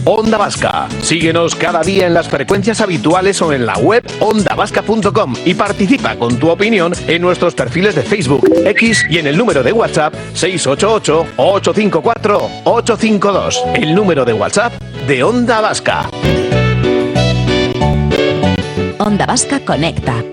Onda Vasca. Síguenos cada día en las frecuencias habituales o en la web ondavasca.com y participa con tu opinión en nuestros perfiles de Facebook, X y en el número de WhatsApp 688-854-852. El número de WhatsApp de Onda Vasca. Onda Vasca conecta.